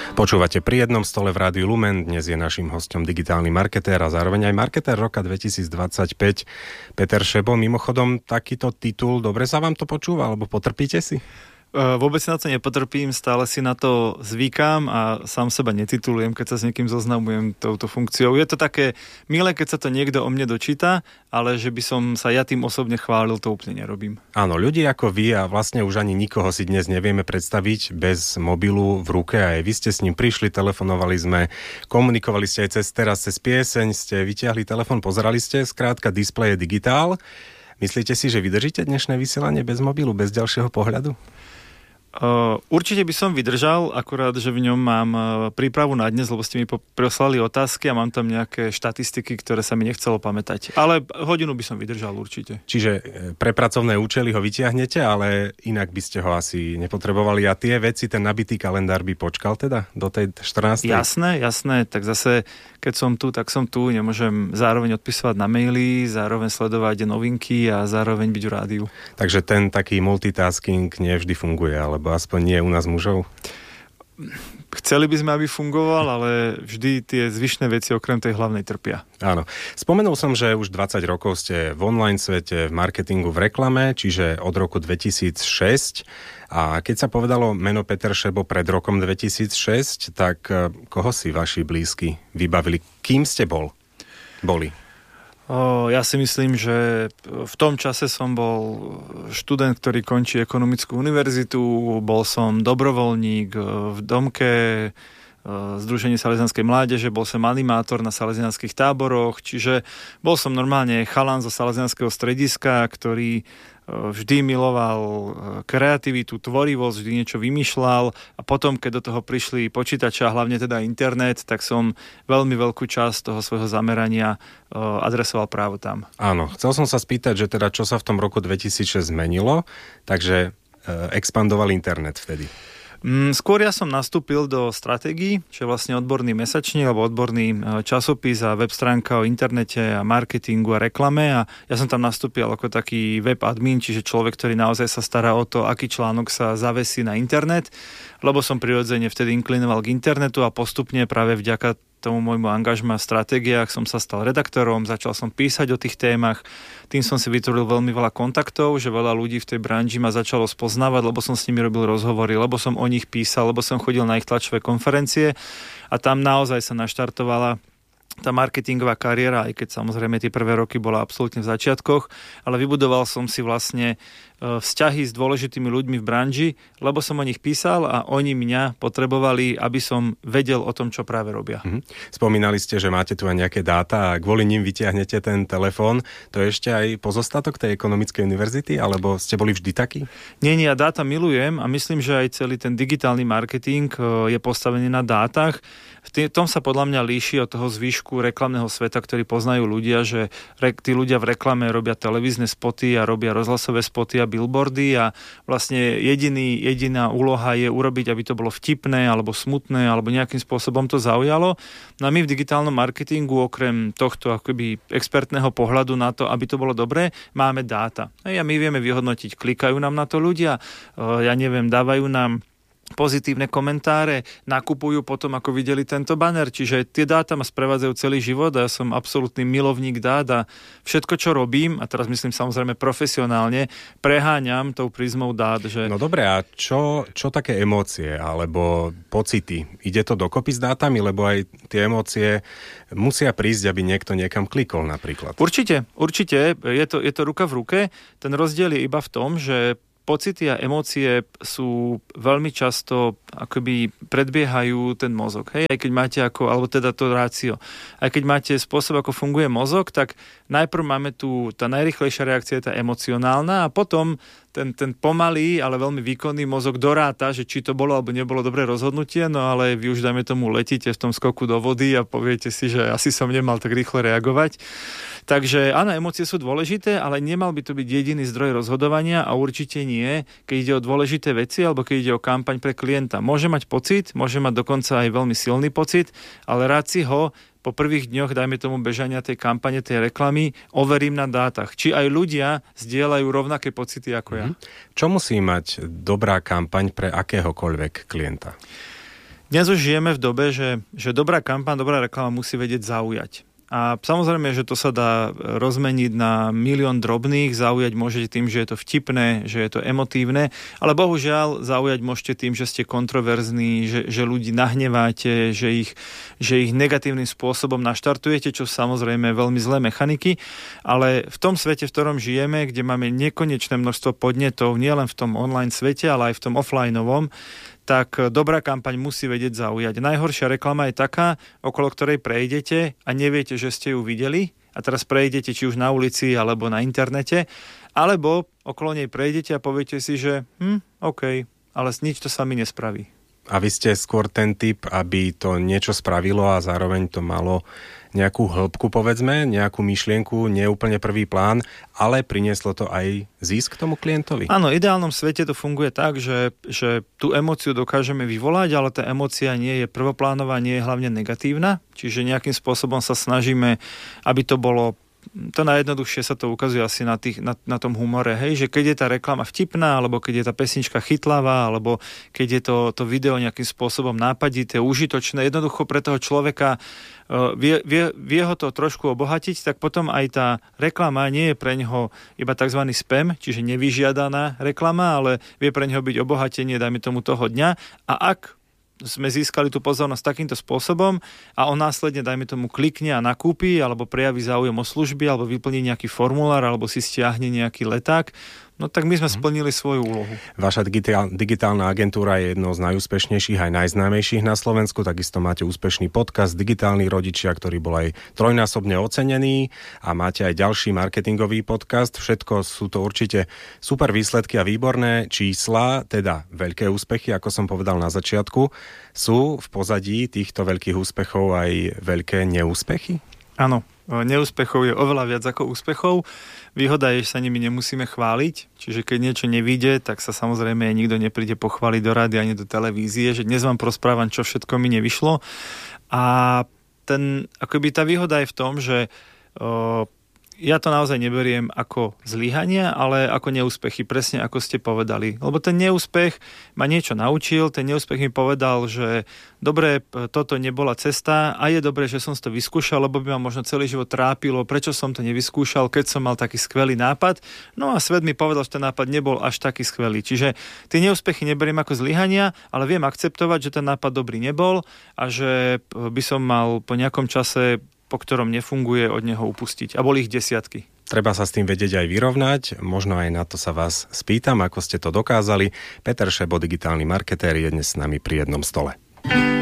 Počúvate Pri jednom stole v Rádiu Lumen. Dnes je naším hosťom digitálny marketér a zároveň aj marketér roka 2025 Peter Šebo. Mimochodom, takýto titul, dobre sa vám to počúva, alebo potrpíte si? Vôbec si na to nepotrpím, stále si na to zvykám a sám seba netitulujem, keď sa s niekým zoznamujem touto funkciou. Je to také milé, keď sa to niekto o mne dočíta, ale že by som sa ja tým osobne chválil, to úplne nerobím. Áno, ľudí ako vy a vlastne už ani nikoho si dnes nevieme predstaviť bez mobilu v ruke. Aj vy ste s ním prišli, telefonovali sme, komunikovali ste aj cez pieseň, ste vyťahli telefón, pozerali ste, skrátka displej je digitál. Myslíte si, že vydržíte dnešné vysielanie bez mobilu, bez ďalšieho pohľadu? Určite by som vydržal, akurát, že v ňom mám prípravu na dnes, lebo ste mi poslali otázky a mám tam nejaké štatistiky, ktoré sa mi nechcelo pamätať. Ale hodinu by som vydržal určite. Čiže pre pracovné účely ho vyťahnete, ale inak by ste ho asi nepotrebovali a tie veci, ten nabitý kalendár by počkal teda do tej 14. Jasné, tak zase keď som tu, tak som tu, nemôžem zároveň odpisovať na maily, zároveň sledovať novinky a zároveň byť v rádiu. Takže ten taký multitasking nevždy funguje, alebo aspoň nie u nás mužov? Chceli by sme, aby fungoval, ale vždy tie zvyšné veci okrem tej hlavnej trpia. Áno. Spomenul som, že už 20 rokov ste v online svete, v marketingu, v reklame, čiže od roku 2006. A keď sa povedalo meno Peter Šebo pred rokom 2006, tak koho si vaši blízky vybavili? Kým ste boli? Ja si myslím, že v tom čase som bol študent, ktorý končí ekonomickú univerzitu, bol som dobrovoľník v Domke, Združenie salesianskej mládeže, bol som animátor na salesianských táboroch, čiže bol som normálne chalan zo salesianského strediska, ktorý vždy miloval kreativitu, tvorivosť, vždy niečo vymýšľal a potom, keď do toho prišli počítače a hlavne teda internet, tak som veľmi veľkú časť toho svojho zamerania adresoval práve tam. Áno, chcel som sa spýtať, že teda čo sa v tom roku 2006 zmenilo, takže expandoval internet vtedy. Skôr ja som nastúpil do stratégií, čo je vlastne odborný mesačník alebo odborný časopis a web stránka o internete a marketingu a reklame a ja som tam nastúpil ako taký web admin, čiže človek, ktorý naozaj sa stará o to, aký článok sa zavesí na internet, lebo som prirodzene vtedy inklinoval k internetu a postupne práve vďaka tomu môjmu angažma v stratégiách som sa stal redaktorom, začal som písať o tých témach, tým som si vytvoril veľmi veľa kontaktov, že veľa ľudí v tej branži ma začalo spoznávať, lebo som s nimi robil rozhovory, lebo som o nich písal, lebo som chodil na ich tlačové konferencie a tam naozaj sa naštartovala tá marketingová kariéra, aj keď samozrejme tie prvé roky bola absolútne v začiatkoch, ale vybudoval som si vlastne vzťahy s dôležitými ľuďmi v branži, lebo som o nich písal a oni mňa potrebovali, aby som vedel o tom, čo práve robia. Spomínali ste, že máte tu aj nejaké dáta a kvôli nim vytiahnete ten telefón. To je ešte aj pozostatok tej ekonomickej univerzity, alebo ste boli vždy takí? Nie, ja dáta milujem a myslím, že aj celý ten digitálny marketing je postavený na dátach. V tom sa podľa mňa líši od toho zvyšku reklamného sveta, ktorý poznajú ľudia, že tí ľudia v reklame robia televízne spoty a robia rozhlasové spoty a billboardy a vlastne jediná úloha je urobiť, aby to bolo vtipné alebo smutné alebo nejakým spôsobom to zaujalo. No a my v digitálnom marketingu okrem tohto akoby expertného pohľadu na to, aby to bolo dobré, máme dáta. A my vieme vyhodnotiť, klikajú nám na to ľudia, dávajú nám pozitívne komentáre, nakupujú potom, ako videli tento banner. Čiže tie dáta ma sprevádzajú celý život a ja som absolútny milovník dát a všetko, čo robím, a teraz myslím samozrejme profesionálne, preháňam tou prízmou dát. Že... No dobre, a čo také emócie alebo pocity? Ide to dokopy s dátami, lebo aj tie emócie musia prísť, aby niekto niekam klikol napríklad. Určite. Je to ruka v ruke. Ten rozdiel je iba v tom, že pocity a emócie sú veľmi často akoby predbiehajú ten mozog. Hej? Aj keď máte alebo teda to rácio. Aj keď máte spôsob, ako funguje mozog, tak najprv máme tá najrýchlejšia reakcia je tá emocionálna a potom ten pomalý, ale veľmi výkonný mozog doráta, že či to bolo alebo nebolo dobré rozhodnutie, no ale vy už dajme tomu letíte v tom skoku do vody a poviete si, že asi som nemal tak rýchle reagovať. Takže áno, emócie sú dôležité, ale nemal by to byť jediný zdroj rozhodovania a určite nie, keď ide o dôležité veci alebo keď ide o kampaň pre klienta. Môže mať pocit, môže mať dokonca aj veľmi silný pocit, ale rád si ho po prvých dňoch, dajme tomu bežania tej kampane, tej reklamy, overím na dátach. Či aj ľudia zdieľajú rovnaké pocity ako ja. Čo musí mať dobrá kampaň pre akéhokoľvek klienta? Dnes už žijeme v dobe, že dobrá kampaň, dobrá reklama musí vedieť zaujať. A samozrejme, že to sa dá rozmeniť na milión drobných, zaujať môžete tým, že je to vtipné, že je to emotívne, ale bohužiaľ zaujať môžete tým, že ste kontroverzní, že ľudí nahneváte, že ich negatívnym spôsobom naštartujete, čo samozrejme veľmi zlé mechaniky, ale v tom svete, v ktorom žijeme, kde máme nekonečné množstvo podnetov, nielen v tom online svete, ale aj v tom offlineovom, tak dobrá kampaň musí vedieť zaujať. Najhoršia reklama je taká, okolo ktorej prejdete a neviete, že ste ju videli a teraz prejdete či už na ulici alebo na internete, alebo okolo nej prejdete a poviete si, že OK, ale nič to s vami nespraví. A vy ste skôr ten typ, aby to niečo spravilo a zároveň to malo nejakú hĺbku, povedzme, nejakú myšlienku, nie úplne prvý plán, ale prinieslo to aj zisk tomu klientovi? Áno, v ideálnom svete to funguje tak, že tú emóciu dokážeme vyvolať, ale tá emócia nie je prvoplánová, nie je hlavne negatívna, čiže nejakým spôsobom sa snažíme, aby to bolo. To najjednoduchšie sa to ukazuje asi na tom humore, hej, že keď je tá reklama vtipná, alebo keď je tá pesnička chytlavá, alebo keď je to video nejakým spôsobom nápadité, užitočné, jednoducho pre toho človeka vie ho to trošku obohatiť, tak potom aj tá reklama nie je pre ňoho iba tzv. Spam, čiže nevyžiadaná reklama, ale vie pre ňoho byť obohatenie, dajme tomu toho dňa. A ak sme získali tú pozornosť takýmto spôsobom a on následne, dajme tomu, klikne a nakúpi, alebo prejaví záujem o služby, alebo vyplní nejaký formulár, alebo si stiahne nejaký leták, no tak my sme splnili svoju úlohu. Vaša digitálna agentúra je jednou z najúspešnejších aj najznámejších na Slovensku, takisto máte úspešný podcast Digitálni rodičia, ktorý bol aj trojnásobne ocenený a máte aj ďalší marketingový podcast. Všetko sú to určite super výsledky a výborné čísla, teda veľké úspechy, ako som povedal na začiatku. Sú v pozadí týchto veľkých úspechov aj veľké neúspechy? Áno, neúspechov je oveľa viac ako úspechov. Výhoda je, že sa nimi nemusíme chváliť, čiže keď niečo nevíde, tak sa samozrejme nikto nepríde pochváliť do rádia ani do televízie, že dnes vám prosprávam, čo všetko mi nevyšlo. A akoby tá výhoda je v tom, že ja to naozaj neberiem ako zlyhania, ale ako neúspechy, presne ako ste povedali. Lebo ten neúspech ma niečo naučil, ten neúspech mi povedal, že dobre, toto nebola cesta a je dobré, že som to vyskúšal, lebo by ma možno celý život trápilo, prečo som to nevyskúšal, keď som mal taký skvelý nápad. No a svet mi povedal, že ten nápad nebol až taký skvelý. Čiže tie neúspechy neberiem ako zlyhania, ale viem akceptovať, že ten nápad dobrý nebol a že by som mal po nejakom čase, po ktorom nefunguje, od neho upustiť. A boli ich desiatky. Treba sa s tým vedieť aj vyrovnať, možno aj na to sa vás spýtam, ako ste to dokázali. Peter Šebo, digitálny marketér, je dnes s nami pri jednom stole.